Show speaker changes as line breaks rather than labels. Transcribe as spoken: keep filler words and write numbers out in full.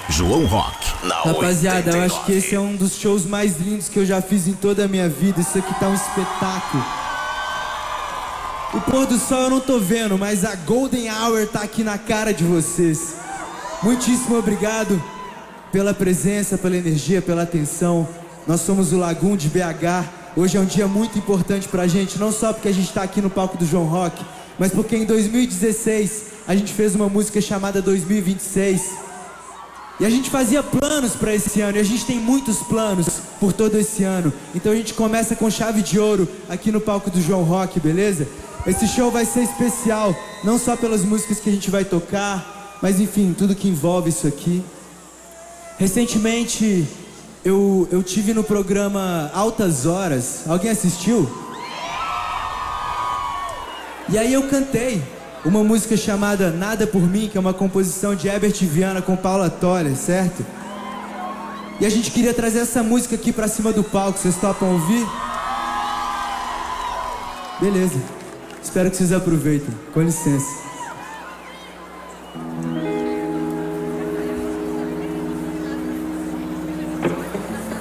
João Rock, na
Rapaziada,
oitenta e nove.
eu acho que esse é um dos shows mais lindos que eu já fiz em toda a minha vida. Isso aqui tá um espetáculo. O pôr do sol eu não tô vendo, mas a Golden Hour tá aqui na cara de vocês. Muitíssimo obrigado pela presença, pela energia, pela atenção. Nós somos o Lagoon de B H. Hoje é um dia muito importante pra gente, não só porque a gente tá aqui no palco do João Rock, mas porque em dois mil e dezesseis a gente fez uma música chamada dois mil e vinte e seis. E a gente fazia planos pra esse ano, e a gente tem muitos planos por todo esse ano. Então a gente começa com chave de ouro aqui no palco do João Rock, beleza? Esse show vai ser especial, não só pelas músicas que a gente vai tocar, mas enfim, tudo que envolve isso aqui. Recentemente eu, eu tive no programa Altas Horas. Alguém assistiu? E aí eu cantei uma música chamada Nada Por Mim, que é uma composição de Herbert Viana com Paula Toller, certo? E a gente queria trazer essa música aqui pra cima do palco. Vocês topam ouvir? Beleza. Espero que vocês aproveitem. Com licença.